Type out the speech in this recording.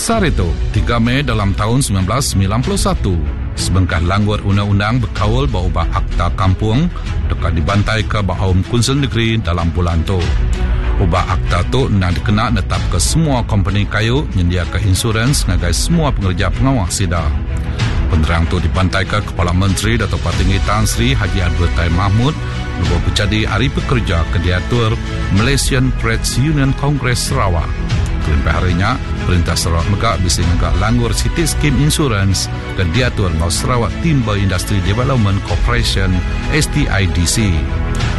Sarito, 3 Mei dalam tahun 1991, sebengkah langgur undang-undang berkawal berubah Akta Kampung dekat dibantai ke Bahaum Kunsel Negeri dalam bulan tu. Ubah akta tu nak dikena netap ke semua company kayu menyediakan insurans ngagai semua pengerja pengawas sida. Penerang tu dibantai ke Kepala Menteri Datuk Patinggi Tan Sri Haji Adbertai Mahmud lepas berjadi Hari Pekerja ke diatur Malaysian Trades Union Congress Sarawak. Kelimpai harinya, Perintah Sarawak Megak bisa megak langgur City Scheme Insurance ke diatur Mau Sarawak Timber Industry Development Corporation STIDC.